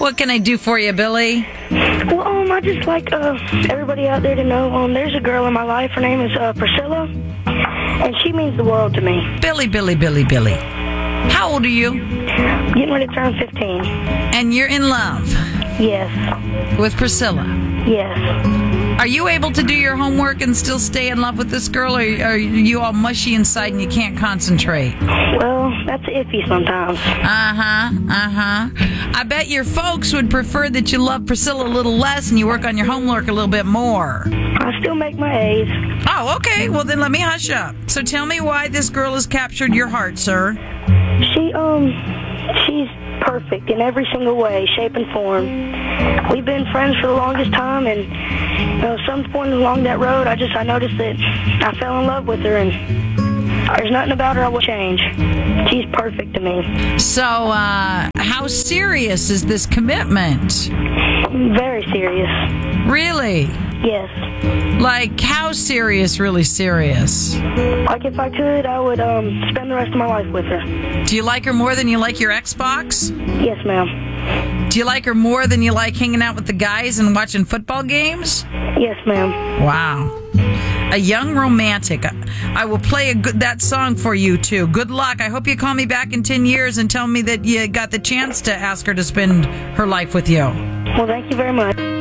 What can I do for you, Billy? Well, I just like everybody out there to know there's a girl in my life. Her name is Priscilla, and she means the world to me. Billy. How old are you? Getting ready to turn 15. And you're in love Yes. with Priscilla. Yes. Are you able to do your homework and still stay in love with this girl, or are you all mushy inside and you can't concentrate? Well, that's iffy sometimes. I bet your folks would prefer that you love Priscilla a little less and you work on your homework a little bit more. I still make my A's. Oh, okay. Well, then let me hush up. So tell me why this girl has captured your heart, sir. She's perfect in every single way, shape, and form. We've been friends for the longest time, and some point along that road, I noticed that I fell in love with her, and there's nothing about her I would change. She's perfect to me. So, how serious is this commitment? Very serious. Really? Yes. Like, how serious, really serious? Like, if I could, I would spend the rest of my life with her. Do you like her more than you like your Xbox? Yes, ma'am. Do you like her more than you like hanging out with the guys and watching football games? Yes, ma'am. Wow. A young romantic. I will play that song for you, too. Good luck. I hope you call me back in 10 years and tell me that you got the chance to ask her to spend her life with you. Well, thank you very much.